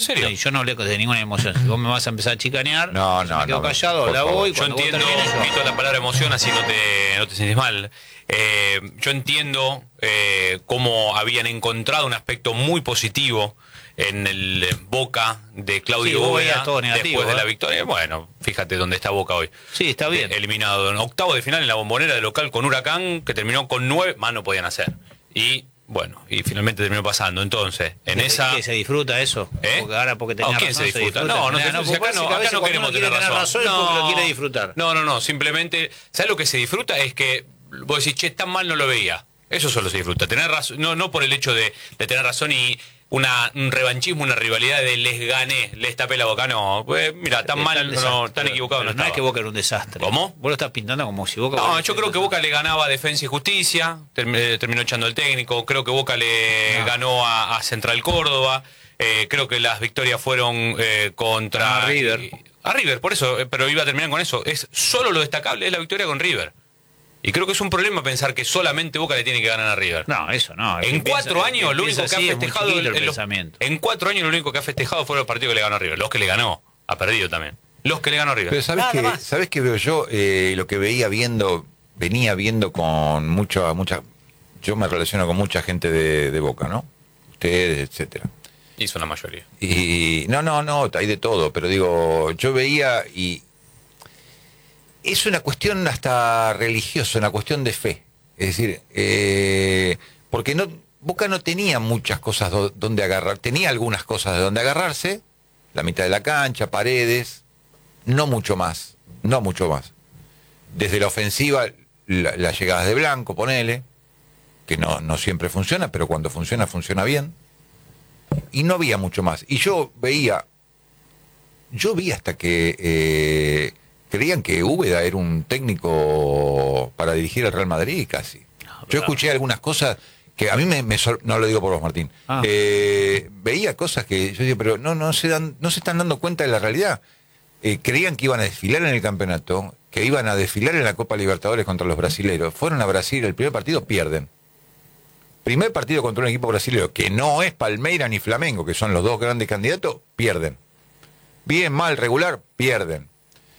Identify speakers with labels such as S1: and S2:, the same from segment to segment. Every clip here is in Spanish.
S1: serio.
S2: No, y yo no hablé de ninguna emoción. Si vos me vas a empezar a chicanear,
S3: No,
S2: yo me quedo callado,
S3: por
S2: la
S3: favor.
S2: voy.
S1: Yo
S2: Cuando vos
S1: entiendo,
S2: termines,
S1: quito la palabra emoción, así no te sientes mal. Yo entiendo cómo habían encontrado un aspecto muy positivo en el Boca de Claudio
S2: Sí, vos
S1: Bóveda
S2: veías todo negativo,
S1: después de la victoria. Bueno, fíjate dónde está Boca hoy.
S2: Sí, está bien.
S1: Eliminado en octavo de final en la Bombonera de local con Huracán, que terminó con 9, más no podían hacer. Y bueno, y finalmente terminó pasando. Entonces, en esa...
S2: ¿Que se disfruta eso? Porque ahora porque tenés
S1: ¿quién
S2: razón,
S1: se disfruta? No,
S2: porque
S1: acá
S2: parece que
S1: no
S2: cuando
S1: queremos
S2: uno quiere
S1: tener razón.
S2: es porque lo quiere disfrutar.
S1: No, simplemente, ¿sabes lo que se disfruta? Es que vos decís, che, tan mal no lo veía. Eso solo se disfruta. Tener razón, no por el hecho de tener razón y un revanchismo, una rivalidad de les gané, les tapé la boca. No, pues, mira, tan mal, tan equivocado no
S2: No
S1: estaba.
S2: es que Boca era un desastre.
S1: ¿Cómo?
S2: Vos lo estás pintando como si Boca...
S1: No, yo creo que Boca le ganaba a Defensa y Justicia, terminó echando al técnico. Creo que Boca le ganó a Central Córdoba. Creo que las victorias fueron contra...
S2: A River.
S1: A River, por eso, pero iba a terminar con eso. Es solo lo destacable es la victoria con River. Y creo que es un problema pensar que solamente Boca le tiene que ganar a River.
S2: No, eso no.
S1: En 4 años lo único que ha festejado
S2: en
S1: 4 años lo único que ha festejado fueron los partidos que le ganó a River. Los que le ganó, ha perdido también. Los que le ganó a River.
S3: Pero ¿sabés qué veo yo? Lo que venía viendo con mucha... Yo me relaciono con mucha gente de Boca, ¿no? Ustedes, etcétera.
S1: Hizo la mayoría.
S3: Y no, hay de todo, pero digo, yo veía y es una cuestión hasta religiosa, una cuestión de fe. Es decir, porque Boca no tenía muchas cosas donde agarrar, tenía algunas cosas de donde agarrarse, la mitad de la cancha, Paredes, no mucho más. Desde la ofensiva, las llegadas de Blanco, ponele, que no siempre funciona, pero cuando funciona bien. Y no había mucho más. Y yo vi hasta que creían que Úbeda era un técnico para dirigir al Real Madrid casi. Yo escuché algunas cosas que a mí no lo digo por vos, Martín. Veía cosas que yo digo, pero no se están dando cuenta de la realidad. Creían que iban a desfilar en el campeonato, que iban a desfilar en la Copa Libertadores contra los brasileros. Fueron a Brasil, el primer partido pierden. Primer partido contra un equipo brasileño que no es Palmeiras ni Flamengo, que son los dos grandes candidatos, pierden. Bien, mal, regular, pierden.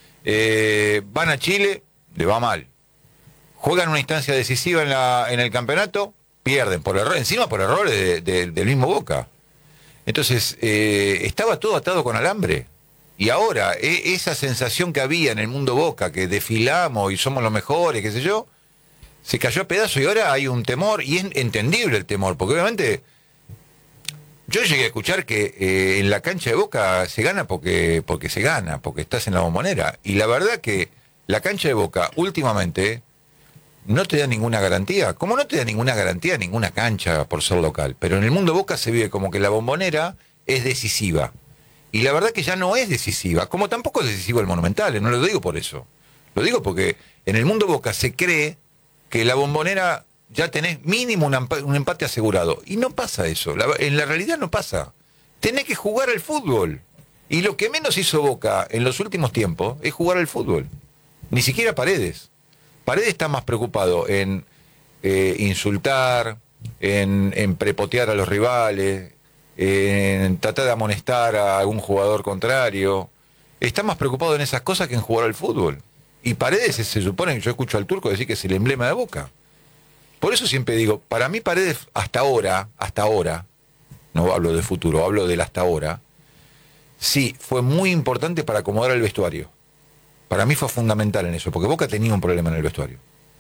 S3: Van a Chile, le va mal. Juegan una instancia decisiva en el campeonato, pierden, encima por errores del mismo Boca. Entonces, estaba todo atado con alambre. Y ahora, esa sensación que había en el mundo Boca, que desfilamos y somos los mejores, qué sé yo, se cayó a pedazos y ahora hay un temor, y es entendible el temor, porque obviamente yo llegué a escuchar que en la cancha de Boca se gana porque se gana, porque estás en la Bombonera, y la verdad que la cancha de Boca últimamente no te da ninguna garantía, como no te da ninguna garantía ninguna cancha por ser local, pero en el mundo Boca se vive como que la Bombonera es decisiva, y la verdad que ya no es decisiva, como tampoco es decisivo el Monumental, no lo digo por eso, lo digo porque en el mundo Boca se cree que la Bombonera ya tenés mínimo un empate asegurado. Y no pasa eso. En la realidad no pasa. Tenés que jugar al fútbol. Y lo que menos hizo Boca en los últimos tiempos es jugar al fútbol. Ni siquiera Paredes. Paredes está más preocupado en insultar, en prepotear a los rivales, en tratar de amonestar a algún jugador contrario. Está más preocupado en esas cosas que en jugar al fútbol. Y Paredes se supone que yo escucho al turco decir que es el emblema de Boca. Por eso siempre digo, para mí Paredes hasta ahora, no hablo de futuro, hablo del hasta ahora, sí, fue muy importante para acomodar el vestuario. Para mí fue fundamental en eso, porque Boca tenía un problema en el vestuario.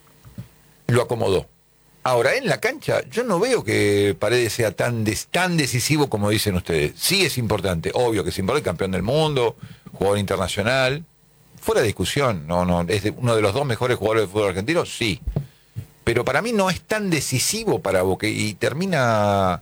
S3: Lo acomodó. Ahora, en la cancha, yo no veo que Paredes sea tan decisivo como dicen ustedes. Sí es importante, obvio que es importante, campeón del mundo, jugador internacional. Fuera de discusión, es uno de los dos mejores jugadores de fútbol argentino, sí. Pero para mí no es tan decisivo para Boca y termina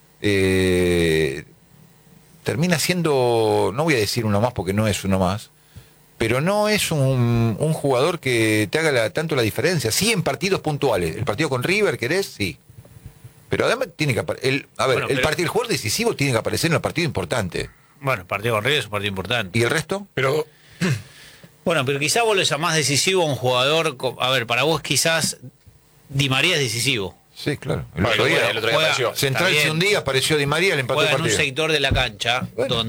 S3: siendo, no voy a decir uno más porque no es uno más, pero no es un jugador que te haga tanto la diferencia. Sí, en partidos puntuales. El partido con River, ¿querés? Sí. Pero además tiene que aparecer. El jugador decisivo tiene que aparecer en los partidos importantes.
S2: Bueno, el partido con River es un partido importante.
S3: ¿Y el resto?
S2: Pero quizás vos lo llamás decisivo a un jugador. A ver, para vos quizás Di María es decisivo.
S3: Sí, claro.
S1: El otro día apareció.
S3: Central un día apareció Di María, el empate del partido.
S2: En un sector de la cancha, donde